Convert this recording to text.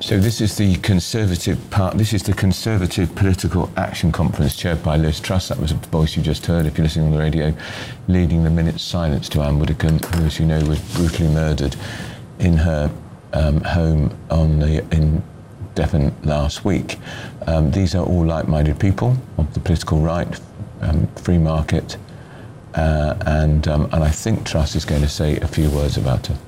So this is the Conservative part. This is the Conservative Political Action Conference chaired by Liz Truss. That was a voice you just heard, if you're listening on the radio, leading the minute's silence to Anne Widdecombe, who, as you know, was brutally murdered in her home in Devon last week. These are all like-minded people of the political right, free market, and I think Truss is going to say a few words about her.